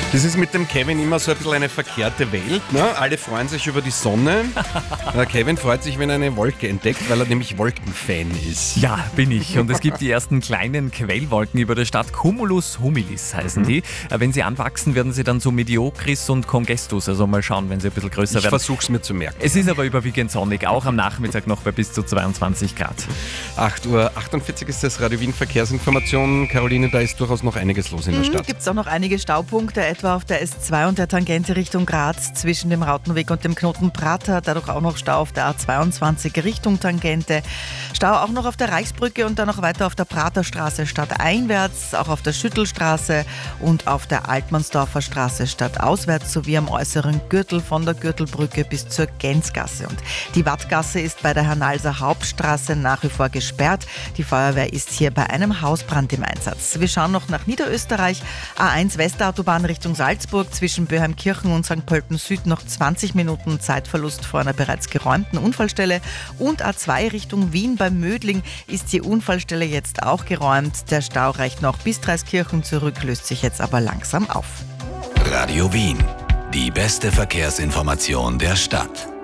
Das ist mit dem Kevin immer so ein bisschen eine verkehrte Welt. Ne? Alle freuen sich über die Sonne. Der Kevin freut sich, wenn er eine Wolke entdeckt, weil er nämlich Wolkenfan ist. Ja, bin ich. Und es gibt die ersten kleinen Quellwolken über der Stadt. Cumulus humilis heißen die. Wenn sie anwachsen, werden sie dann so Mediocris und Congestus. Also mal schauen, wenn sie ein bisschen größer werden. Ich versuch's mir zu merken. Es ist aber überwiegend sonnig, auch am Nachmittag noch bei bis zu 22 Grad. 8:48 Uhr ist das Radio Wien Verkehrsinformation. Caroline, da ist durchaus noch einiges los in der Stadt. Gibt es auch noch einige Staupunkte, etwa auf der S2 und der Tangente Richtung Graz zwischen dem Rautenweg und dem Knoten Prater. Dadurch auch noch Stau auf der A22 Richtung Tangente. Stau auch noch auf der Reichsbrücke und dann noch weiter auf der Praterstraße stadteinwärts, auch auf der Schüttelstraße und auf der Altmannsdorfer Straße stadtauswärts sowie am äußeren Gürtel von der Gürtelbrücke bis zur Gänzgasse. Und die Wattgasse ist bei der Hernalser Hauptstraße nach wie vor gesperrt. Die Feuerwehr ist hier bei einem Hausbrand im Einsatz. Wir schauen noch nach Niederösterreich. A1 Westautobahn Richtung Salzburg zwischen Böheimkirchen und St. Pölten Süd noch 20 Minuten Zeitverlust vor einer bereits geräumten Unfallstelle. Und A2 Richtung Wien bei Mödling ist die Unfallstelle jetzt auch geräumt. Der Stau reicht noch bis Dreiskirchen zurück, löst sich jetzt aber langsam auf. Radio Wien, die beste Verkehrsinformation der Stadt.